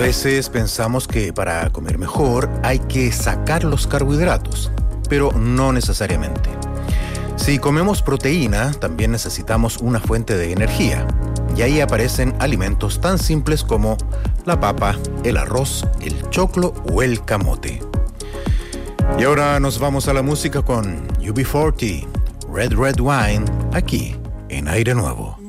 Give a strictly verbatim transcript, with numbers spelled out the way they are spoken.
veces pensamos que para comer mejor hay que sacar los carbohidratos, pero no necesariamente. Si comemos proteína, también necesitamos una fuente de energía, y ahí aparecen alimentos tan simples como la papa, el arroz, el choclo o el camote. Y ahora nos vamos a la música con U B cuarenta, Red Red Wine, aquí en Aire Nuevo.